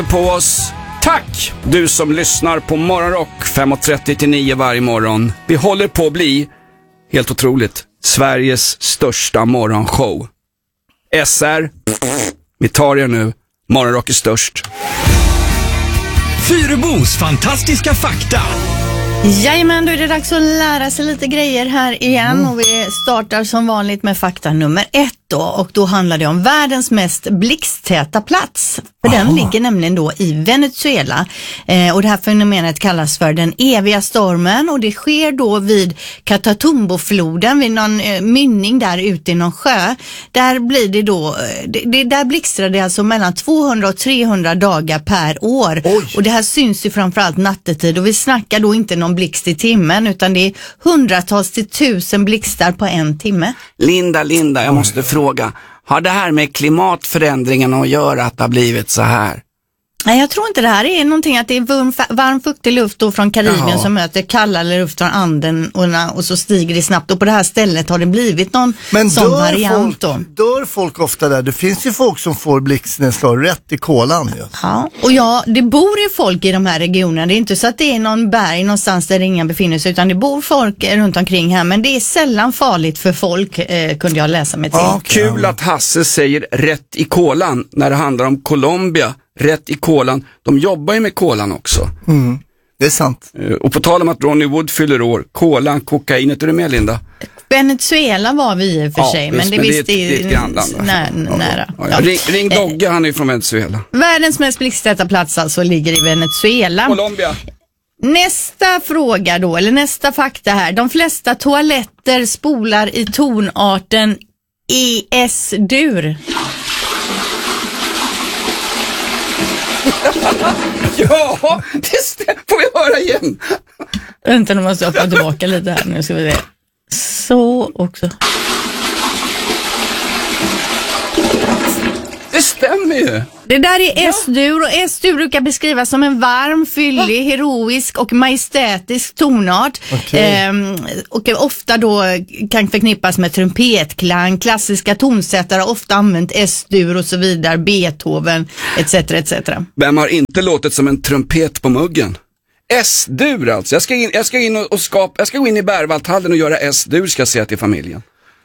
på oss. Tack du som lyssnar på Morgonrock 5:30 till 9 varje morgon. Vi håller på att bli, helt otroligt, Sveriges största morgonshow. SR, vi tar er nu. Morgonrock är störst. Fyrebos fantastiska fakta. Jajamän, då är det dags att lära sig lite grejer här igen och vi startar som vanligt med fakta nummer 1 då, och då handlar det om världens mest blixttäta plats. För den ligger nämligen då i Venezuela och det här fenomenet kallas för den eviga stormen och det sker då vid Catatumbo-floden vid någon mynning där ute i någon sjö. Där blir det då, där blixtrar det alltså mellan 200 och 300 dagar per år. Oj. Och det här syns ju framförallt nattetid och vi snackar då inte någon blixt i timmen utan det är hundratals till 1000 blixtar på en timme. Linda, jag måste fråga. Har det här med klimatförändringen att göra att det har blivit så här? Nej, jag tror inte det här är någonting att det är varm fuktig luft då från Karibien som möter kallare luft från Anden och så stiger det snabbt och på det här stället har det blivit någon sån variant då. Dör folk ofta där? Det finns ju folk som får blixtnedslag rätt i kolan. Ja, och det bor ju folk i de här regionerna. Det är inte så att det är någon berg någonstans där ingen befinner sig utan det bor folk runt omkring här men det är sällan farligt för folk kunde jag läsa mig till. Ja, kul att Hasse säger rätt i kolan när det handlar om Colombia. Rätt i kolan. De jobbar ju med kolan också. Det är sant. Och på tal om att Ronnie Wood fyller år. Kolan, kokainet, är du med Linda? Venezuela var vi i och för sig. Men det visste är ett grannland. Nära. Ja. Ring Dogge, han är från Venezuela. Världens mest blixttäta plats alltså ligger i Venezuela. Colombia. Nästa fråga då, eller nästa fakta här. De flesta toaletter spolar i tonarten ES-dur. Ja, det får vi höra igen. Vänta, nu måste jag få tillbaka lite här. Nu ska vi se. Så också. Det stämmer ju. Det där är S-dur och S-dur brukar beskrivas som en varm, fyllig, heroisk och majestätisk tonart. Och ofta då kan förknippas med trumpetklang, klassiska tonsättare, ofta använt S-dur och så vidare, Beethoven, etc. etc. Vem har inte låtit som en trumpet på muggen? S-dur alltså. Jag ska gå in i Berwaldhallen och göra S-dur ska jag säga till familjen.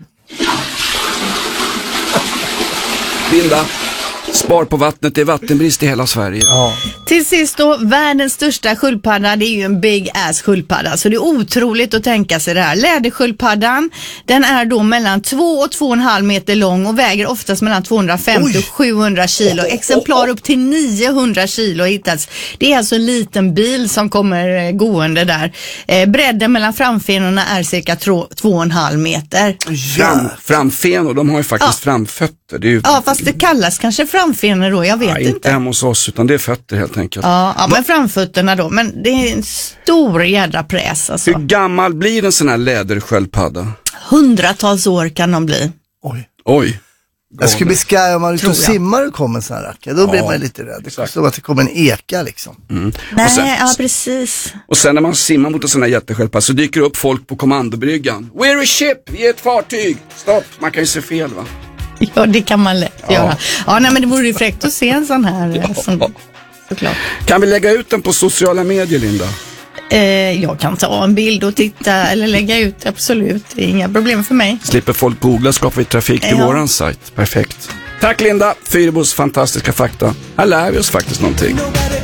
Linda, spar på vattnet, det är vattenbrist i hela Sverige. Ja. Till sist då, världens största sköldpadda, det är ju en big ass sköldpadda. Så det är otroligt att tänka sig det här. Lädersköldpaddan, den är då mellan 2 och 2,5 meter lång och väger oftast mellan 250 och 700 kilo. Exemplar upp till 900 kilo har hittats. Det är alltså en liten bil som kommer gående där. Bredden mellan framfenorna är cirka 2,5 meter. Framfenor, de har ju faktiskt framfötter. Det är ju... Ja, fast det kallas kanske framfenor då, jag vet inte. Inte hemma hos oss, utan det är fötter helt enkelt. Ja, men framfötterna då. Men det är en stor jädra press alltså. Hur gammal blir en sån här lädersköldpadda? Hundratals år kan de bli. Oj. Jag skulle bli skraj om man är ute och simmar och kommer en sån här racka. Då blir man lite rädd. Det är som att det kommer en eka liksom. Nej, precis. Och sen när man simmar mot en sån här jättesköldpadda så dyker det upp folk på kommandobryggan. We're a ship, vi är ett fartyg. Stopp, man kan ju se fel va? Ja, det kan man lätt göra. Ja, nej, men det vore ju fräckt att se en sån här. Såklart. Kan vi lägga ut den på sociala medier, Linda? Jag kan ta en bild och titta eller lägga ut, absolut. Det är inga problem för mig. Slipper folk googla, skapar vi trafik till våran sajt. Perfekt. Tack Linda, Fyrebos fantastiska fakta. Här lär vi oss faktiskt någonting.